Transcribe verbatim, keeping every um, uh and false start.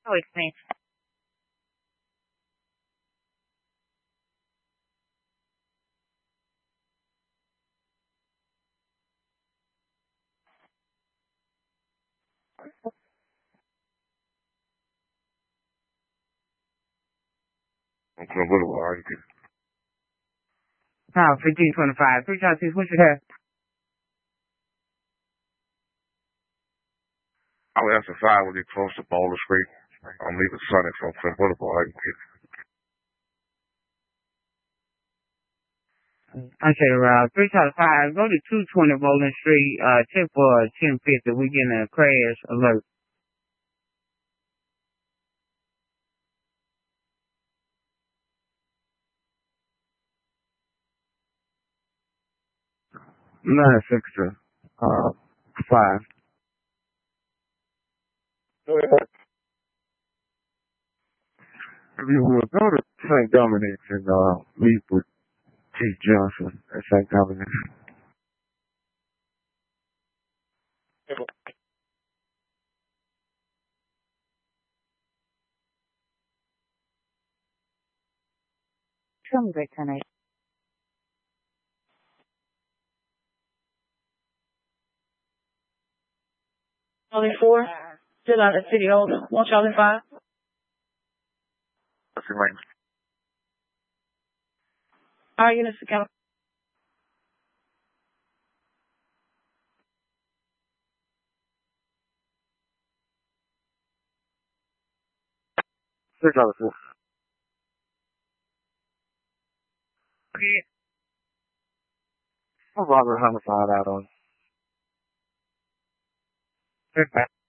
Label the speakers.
Speaker 1: Oh, it's me.
Speaker 2: Okay, what do I get?
Speaker 1: Oh, fifteen twenty-five. Three times six. What you have?
Speaker 2: I would answer five when you close to Boulder Street. I'm leaving Sonic from Flint Boulevard. I can get
Speaker 1: Okay, Rob. Three times five. Go to two twenty Bowling Street. Uh, check for ten fifty. We getting a crash alert. Nine six two. Uh, five.
Speaker 2: Go ahead.
Speaker 3: If you would go to Saint Dominic's and uh, meet with Chief Johnson at Saint Dominic's.
Speaker 1: Tell me that tonight. Only four. Still out at City Hall. One Charlie five.
Speaker 2: What's your name?
Speaker 1: All right, units account.
Speaker 3: Six out of four.
Speaker 1: Okay.
Speaker 3: I'm Robert homicide out on.
Speaker 1: Perfect.